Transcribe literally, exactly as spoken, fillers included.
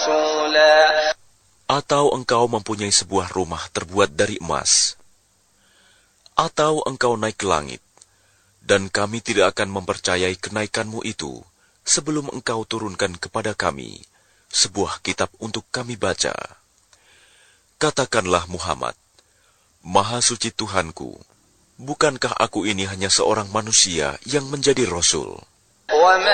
رسولا. Atau engkau mempunyai sebuah rumah terbuat dari emas, atau engkau naik ke langit, dan kami tidak akan mempercayai kenaikanmu itu sebelum engkau turunkan kepada kami sebuah kitab untuk kami baca. Katakanlah Muhammad, Maha Suci Tuhanku, bukankah aku ini hanya seorang manusia yang menjadi Rasul? وما